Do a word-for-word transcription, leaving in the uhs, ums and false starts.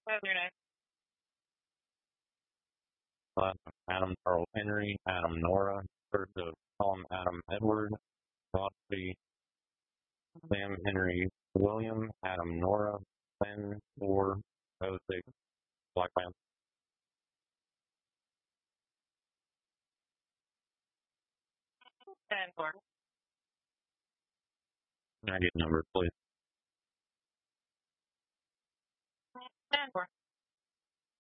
What was your name? Uh, Adam Charles Henry, Adam Nora, first of Tom Adam Edward, Godfrey Sam Henry William, Adam Nora, ten four oh six, Black Panther. ten four. Can I get numbers, please? ten four.